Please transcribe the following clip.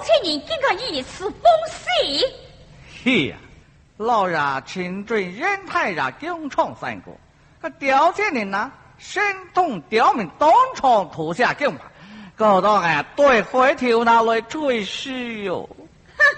亲人竟然以此风势？ 是呀，老爷亲准任太爷京创三国，个刁亲人呐，神通刁民当场屠下京牌，搞到俺对回头拿来追视哟。